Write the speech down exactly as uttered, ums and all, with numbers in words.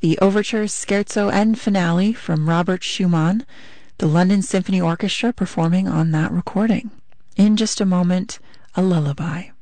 the overture, scherzo, and finale from Robert Schumann, the London Symphony Orchestra performing on that recording. In just a moment, a lullaby.